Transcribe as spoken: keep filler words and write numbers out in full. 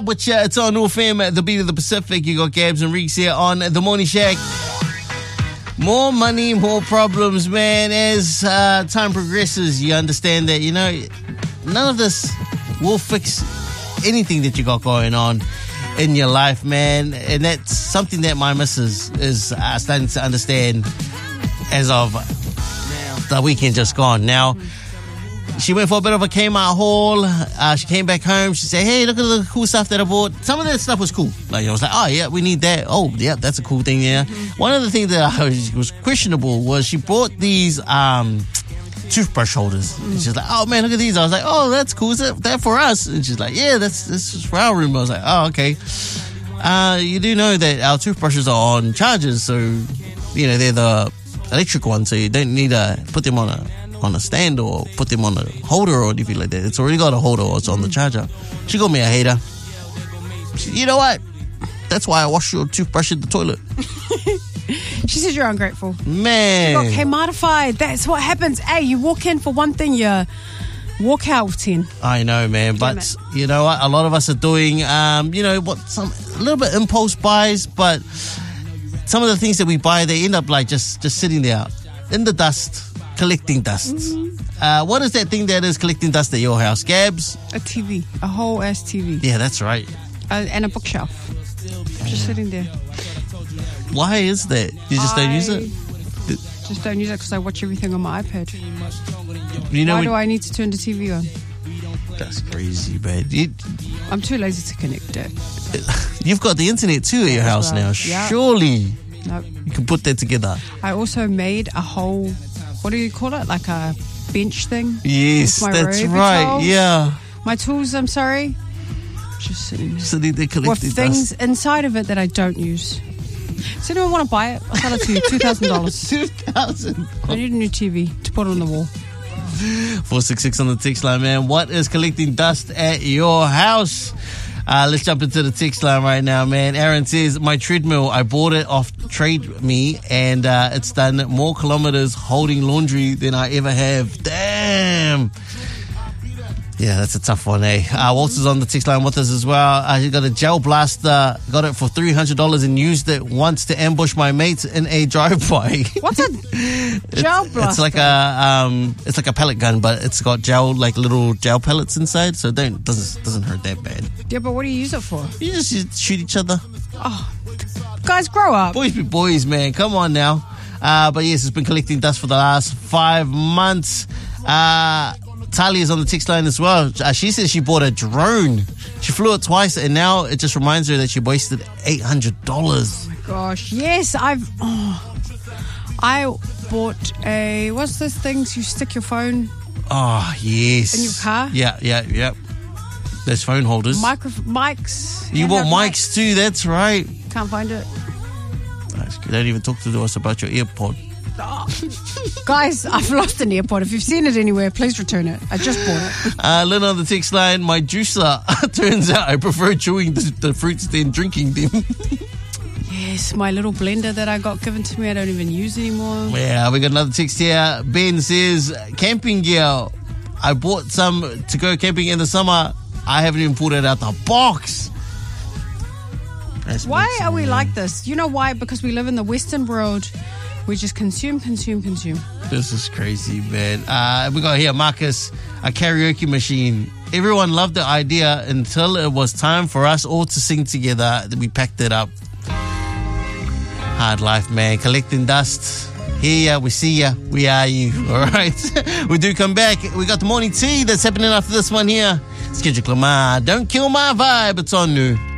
Which uh, it's on North F M, the beat of the Pacific. You got Gabs and Reeks here on The Morning Shack. More money, more problems, man. As uh, time progresses, you understand that, you know, none of this will fix anything that you got going on in your life, man. And that's something that my missus is uh, starting to understand as of the weekend just gone. Now, she went for a bit of a Kmart haul. Uh, she came back home. She said, hey, look at the cool stuff that I bought. Some of that stuff was cool. Like, I was like, oh, yeah, we need that. Oh, yeah, that's a cool thing, yeah. Mm-hmm. One of the things that I was, was questionable was she bought these um, toothbrush holders. Mm. And she's like, oh, man, look at these. I was like, oh, that's cool. Is that, that for us? And she's like, yeah, that's, that's for our room. I was like, oh, okay. Uh, you do know that our toothbrushes are on chargers, so, you know, they're the electric ones, so you don't need to put them on a on a stand or put them on a holder or anything like that. It's already got a holder or it's on the charger. She called me a hater. She, you know what? That's why I wash your toothbrush in the toilet. She said you're ungrateful. Man. You got Kmartified. That's what happens. Hey, you walk in for one thing, you walk out with ten. I know, man. Damn but, it. You know what? A lot of us are doing, um, you know, what some a little bit impulse buys, but some of the things that we buy, they end up like just, just sitting there in the dust. Collecting dust. Mm-hmm. Uh, what is that thing that is collecting dust at your house, Gabs? A T V. A whole ass T V. Yeah, that's right. Uh, and a bookshelf. Just sitting there. Why is that? You just I don't use it? Just don't use it because I watch everything on my iPad. You know, Why we, do I need to turn the T V on? That's crazy, man. You, I'm too lazy to connect it. You've got the internet too at your house well. now. Yep. Surely nope. you can put that together. I also made a whole... What do you call it? Like a bench thing? Yes, that's right. Tools. Yeah. My tools, I'm sorry. Just sitting there. Sitting there collecting with things dust. inside of it that I don't use. Does anyone want to buy it? I'll sell it to you. two thousand dollars. two thousand dollars. I need a new T V to put on the wall. four six six on the text line, man. What is collecting dust at your house? Uh, let's jump into the text line right now, man. Aaron says, my treadmill, I bought it off Trade Me, and uh, it's done more kilometers holding laundry than I ever have. Damn. Yeah, that's a tough one, eh? Uh, Walter's on the text line with us as well. Uh, he got a gel blaster, got it for three hundred dollars and used it once to ambush my mates in a drive-by. What's a gel it's, blaster? It's like a um, it's like a pellet gun, but it's got gel, like little gel pellets inside, so it don't doesn't doesn't hurt that bad. Yeah, but what do you use it for? You just, you shoot each other. Oh, guys, grow up. Boys be boys, man. Come on now. Uh, but yes, it's been collecting dust for the last five months. Uh, Talia's on the text line as well. Uh, she says she bought a drone. She flew it twice, and now it just reminds her that she wasted eight hundred dollars. Oh my gosh. Yes, I've... Oh, I bought a... What's those things you stick your phone... Oh, yes. In your car? Yeah, yeah, yeah. Those phone holders. Micro, mics. You bought mics, mics too, that's right. Can't find it. That's good. Don't even talk to us about your AirPod. Oh. Guys, I've lost an AirPod. If you've seen it anywhere, please return it. I just bought it. Uh, Lynn on the text line, my juicer. Turns out I prefer chewing the, the fruits than drinking them. Yes, my little blender that I got given to me, I don't even use anymore. Yeah, we got another text here. Ben says, camping gear. I bought some to go camping in the summer. I haven't even pulled it out the box. That's why are we like this? You know why? Because we live in the Western world. We just consume, consume, consume. This is crazy, man. Uh, we got here, Marcus, a karaoke machine. Everyone loved the idea until it was time for us all to sing together. We packed it up. Hard life, man. Collecting dust. Here ya, we see ya, we are you. All right. We do come back. We got the morning tea that's happening after this one here. It's Kendrick Lamar. Don't kill my vibe. It's on new.